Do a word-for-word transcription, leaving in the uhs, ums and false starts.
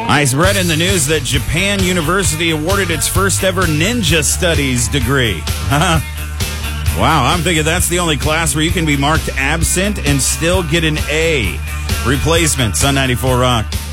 I read in the news that Japan University awarded its first ever ninja studies degree. Wow, I'm thinking that's the only class where you can be marked absent and still get an A. Replacements on ninety-four Rock.